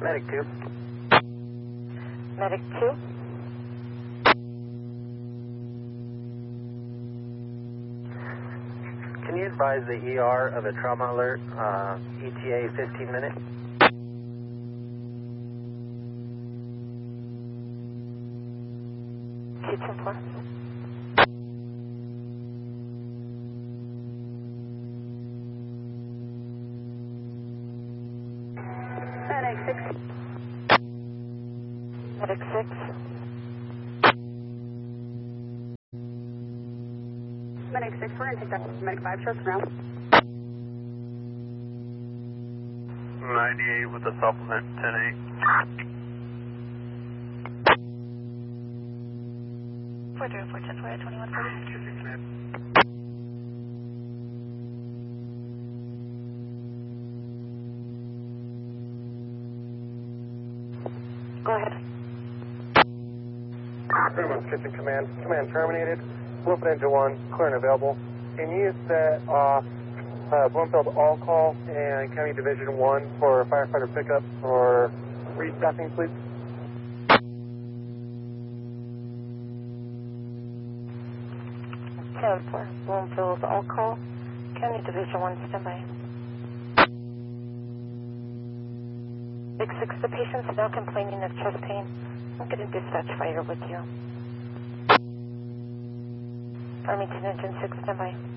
Medic 2. Medic 2. Can you advise the ER of a trauma alert, ETA 15 minutes? Q24. Medic 6. Medic 6. Medic 6, we're going to take that from Medic 5, short now. 98 with a supplement, 10-8. Four 3 4 10 4 at 2140. Go ahead. Fremont Kitchen Command. Command terminated. Bloomfield Engine 1, clear and available. Can you set off Bloomfield All Call and County Division 1 for firefighter pickup or restaffing, please? Town 4, Bloomfield All Call, County Division 1, standby. Big 6, the patient's now complaining of chest pain. I'm going to dispatch fire with you. Farmington Engine 6, standby.